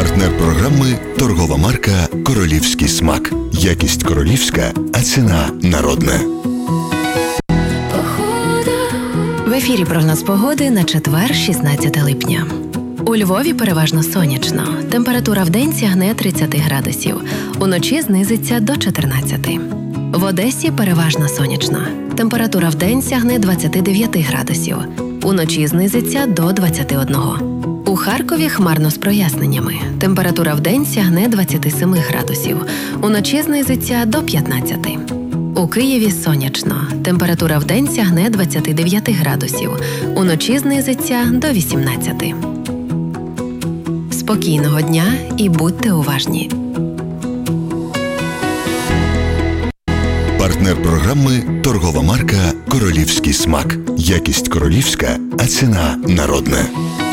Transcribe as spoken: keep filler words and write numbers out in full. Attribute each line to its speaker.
Speaker 1: Партнер програми – торгова марка «Королівський смак». Якість королівська, а ціна народна.
Speaker 2: В ефірі прогноз погоди на четвер, шістнадцяте липня. У Львові переважно сонячно. Температура вдень сягне тридцять градусів. Уночі знизиться до чотирнадцяти. В Одесі переважно сонячно. Температура вдень сягне двадцять дев'ять градусів. Уночі знизиться до двадцяти одного. У Харкові хмарно з проясненнями. Температура вдень сягне двадцять сім градусів. Уночі знизиться до п'ятнадцяти. У Києві сонячно. Температура вдень сягне двадцять дев'ять градусів. Уночі знизиться до вісімнадцяти. Спокійного дня і будьте уважні.
Speaker 1: Партнер програми – торгова марка «Королівський смак». Якість королівська, а ціна народна.